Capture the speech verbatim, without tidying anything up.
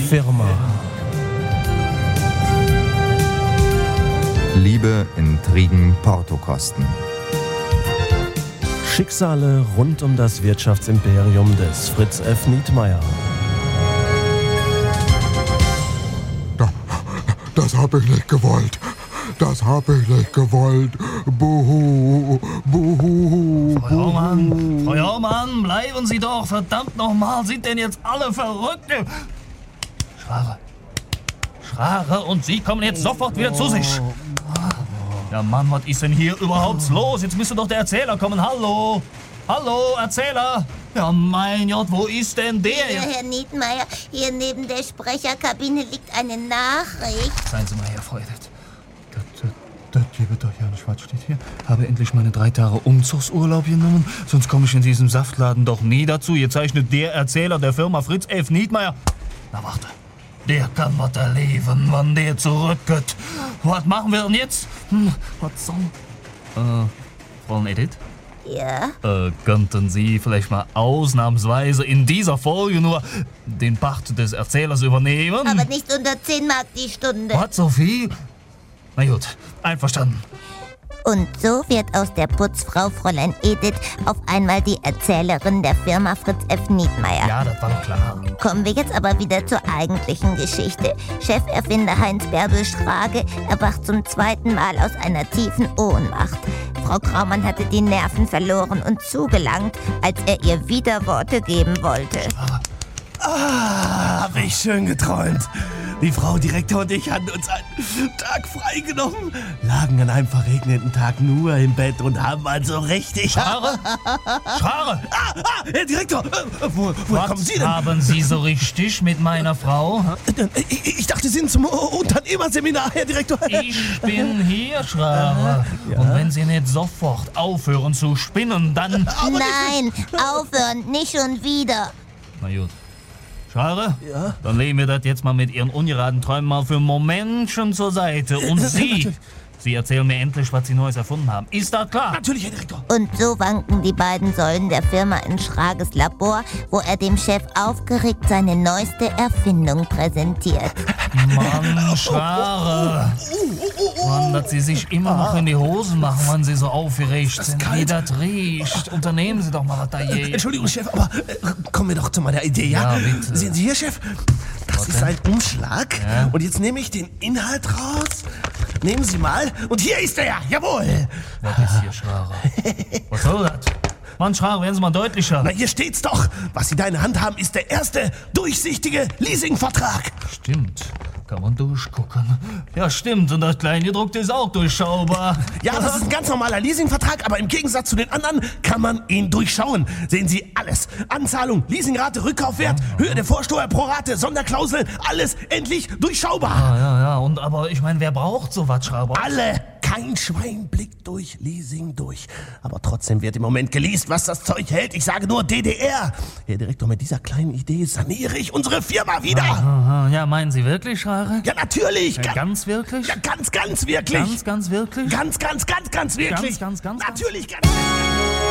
Firma. Liebe, Intrigen, Portokosten. Schicksale rund um das Wirtschaftsimperium des Fritz F. Nietmeyer. Das habe ich nicht gewollt. Das habe ich nicht gewollt. Buhu, buhu. Frau Jaumann, Frau Jaumann, bleiben Sie doch, verdammt nochmal, sind denn jetzt alle verrückt? Schrare, Schrare und Sie kommen jetzt sofort wieder zu sich. Ja Mann, was ist denn hier überhaupt los? Jetzt müsste doch der Erzähler kommen, hallo? Hallo, Erzähler? Ja mein Gott, wo ist denn der Ja, jetzt? Herr Nietmeyer, hier neben der Sprecherkabine liegt eine Nachricht. Seien Sie mal her, Frau Edith. Das hier wird doch ja nicht, was steht hier? Habe endlich meine drei Tage Umzugsurlaub genommen, sonst komme ich in diesem Saftladen doch nie dazu. Hier zeichnet der Erzähler der Firma Fritz F. Nietmeyer. Na warte, der kann was erleben, wann der zurückgeht. Was machen wir denn jetzt? Hm, was soll... Äh, Frau Edith? Ja? Äh, könnten Sie vielleicht mal ausnahmsweise in dieser Folge nur den Part des Erzählers übernehmen? Aber nicht unter zehn Mark die Stunde. Was, so viel? Na gut, einverstanden. Und so wird aus der Putzfrau Fräulein Edith auf einmal die Erzählerin der Firma Fritz F. Nietmeyer. Ja, das war doch klar. Kommen wir jetzt aber wieder zur eigentlichen Geschichte. Cheferfinder Heinz Bärbel Schrage erwacht zum zweiten Mal aus einer tiefen Ohnmacht. Frau Kraumann hatte die Nerven verloren und zugelangt, als er ihr Widerworte geben wollte. Ah, hab ich schön geträumt. Die Frau Direktor und ich hatten uns einen Tag freigenommen, lagen an einem verregneten Tag nur im Bett und haben also richtig... Schrare? Schrare! Ah, ah, Herr Direktor, äh, wo, woher Was kommen Sie denn? haben Sie so richtig mit meiner Frau? Ich, ich dachte, Sie sind zum Unternehmerseminar, Herr Direktor. Ich bin hier, Schrare. Ja. Und wenn Sie nicht sofort aufhören zu spinnen, dann... Nein, aufhören, nicht schon wieder. Na gut. Schrare? Ja? Dann legen wir das jetzt mal mit Ihren ungeraden Träumen mal für ein Momentchen zur Seite. Und Sie, Sie erzählen mir endlich, was Sie Neues erfunden haben. Ist das klar? Natürlich, Herr Direktor. Und so wanken die beiden Säulen der Firma in Schrages Labor, wo er dem Chef aufgeregt seine neueste Erfindung präsentiert. Mann, Schrare. Mann, dass Sie sich immer noch in die Hosen machen, wenn Sie so aufgeregt sind. Wie das riecht. Unternehmen Sie doch mal was da je. Entschuldigung, Chef, aber äh, kommen wir doch zu meiner Idee, ja? Ja, bitte. Sehen Sie hier, Chef? Das Was ist denn? ein Umschlag. Ja. Und jetzt nehme ich den Inhalt raus. Nehmen Sie mal. Und hier ist er, jawohl. Was ist hier, Schrare? Was soll das? Mann, Schrare, werden Sie mal deutlicher. Na, hier steht's doch. Was Sie da in der Hand haben, ist der erste durchsichtige Leasingvertrag. Stimmt. Kann man durchgucken. Ja, stimmt. Und das Kleingedruckte ist auch durchschaubar. Ja, das ist ein ganz normaler Leasingvertrag, aber im Gegensatz zu den anderen kann man ihn durchschauen. Sehen Sie alles. Anzahlung, Leasingrate, Rückkaufwert, Höhe der Vorsteuer pro Rate, Sonderklauseln, alles endlich durchschaubar. Ja, ja, ja. Und aber ich meine, wer braucht sowas, Schrauber? Alle. Kein Schwein blickt durch Leasing durch. Aber trotzdem wird im Moment geleast, was das Zeug hält. Ich sage nur D D R. Herr Direktor, mit dieser kleinen Idee saniere ich unsere Firma wieder. Aha, ja, meinen Sie wirklich, Schrare? Ja, natürlich. Ja, Ga- ganz wirklich? Ja, ganz, ganz wirklich. Ganz, ganz wirklich? Ganz, ganz, ganz, ganz wirklich. Ganz, ganz, ganz, ganz? Natürlich, ganz.